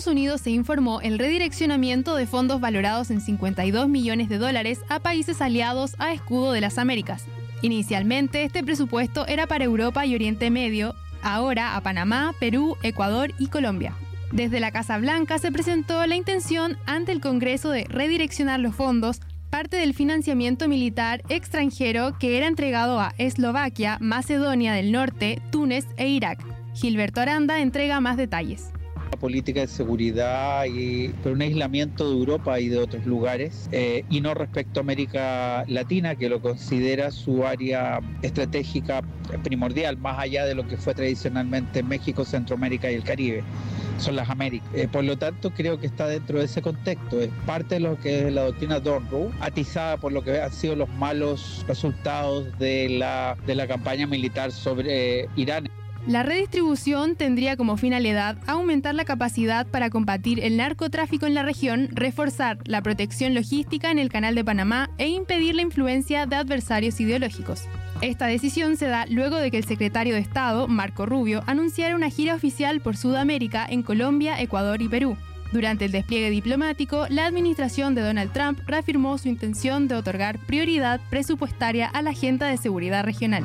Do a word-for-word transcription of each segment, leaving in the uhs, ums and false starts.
Estados Unidos se informó el redireccionamiento de fondos valorados en cincuenta y dos millones de dólares a países aliados a Escudo de las Américas. Inicialmente, este presupuesto era para Europa y Oriente Medio, ahora a Panamá, Perú, Ecuador y Colombia. Desde la Casa Blanca se presentó la intención ante el Congreso de redireccionar los fondos, parte del financiamiento militar extranjero que era entregado a Eslovaquia, Macedonia del Norte, Túnez e Irak. Gilberto Aranda entrega más detalles. La política de seguridad y por un aislamiento de Europa y de otros lugares eh, y no respecto a América Latina, que lo considera su área estratégica primordial, más allá de lo que fue tradicionalmente México, Centroamérica y el Caribe. Son las Américas. Eh, por lo tanto, creo que está dentro de ese contexto. Es parte de lo que es la doctrina Donroe, atizada por lo que han sido los malos resultados de la, de la campaña militar sobre eh, Irán. La redistribución tendría como finalidad aumentar la capacidad para combatir el narcotráfico en la región, reforzar la protección logística en el Canal de Panamá e impedir la influencia de adversarios ideológicos. Esta decisión se da luego de que el secretario de Estado, Marco Rubio, anunciara una gira oficial por Sudamérica en Colombia, Ecuador y Perú. Durante el despliegue diplomático, la administración de Donald Trump reafirmó su intención de otorgar prioridad presupuestaria a la agenda de seguridad regional.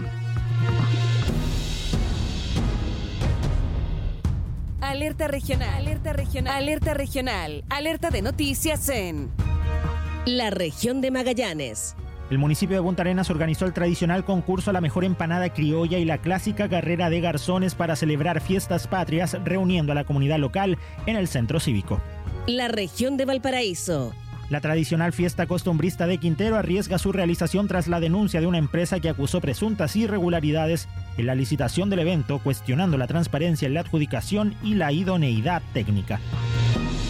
Alerta regional, alerta regional, alerta regional, alerta de noticias en la región de Magallanes. El municipio de Punta Arenas organizó el tradicional concurso a la mejor empanada criolla y la clásica carrera de garzones para celebrar fiestas patrias, reuniendo a la comunidad local en el centro cívico. La región de Valparaíso. La tradicional fiesta costumbrista de Quintero arriesga su realización tras la denuncia de una empresa que acusó presuntas irregularidades en la licitación del evento, cuestionando la transparencia en la adjudicación y la idoneidad técnica.